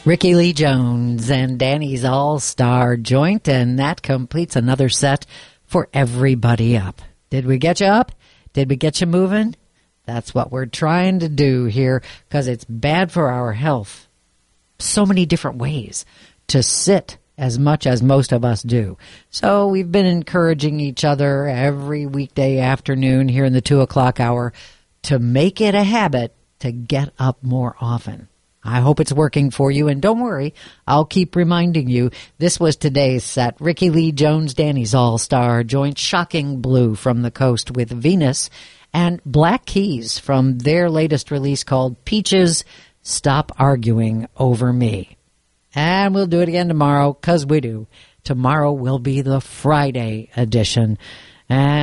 Ricky Lee Jones and Danny's All-Star Joint, and that completes another set for everybody up. Did we get you up? Did we get you moving? That's what we're trying to do here, because it's bad for our health. So many different ways to sit as much as most of us do. So we've been encouraging each other every weekday afternoon here in the 2 o'clock hour to make it a habit to get up more often. I hope it's working for you, and don't worry, I'll keep reminding you. This was today's set. Ricky Lee Jones, Danny's All-Star Joint, Shocking Blue from the Coast with Venus, and Black Keys from their latest release called Peaches, Stop Arguing Over Me. And we'll do it again tomorrow, 'cause we do. Tomorrow will be the Friday edition. And